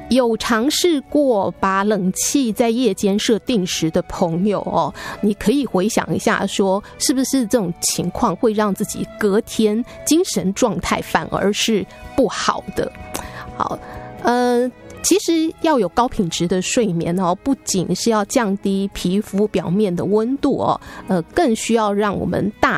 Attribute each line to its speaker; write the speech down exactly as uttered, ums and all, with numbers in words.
Speaker 1: 有尝试过把冷气在夜间设定时的朋友哦，你可以回想一下说是不是这种情况会让自己隔天精神状态反而是不好的。好，呃其实要有高品质的睡眠哦，不仅是要降低皮肤表面的温度哦，呃，更需要让我们大